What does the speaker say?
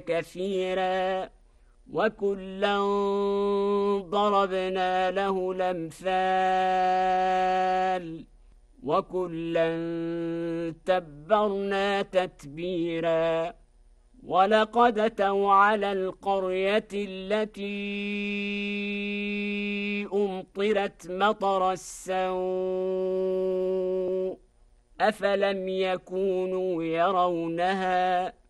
كثيرا وكلا ضربنا له الأمثال وكلا تبرنا تتبيرا ولقد أتوا على القرية التي أمطرت مطر السوء أفلم يكونوا يرونها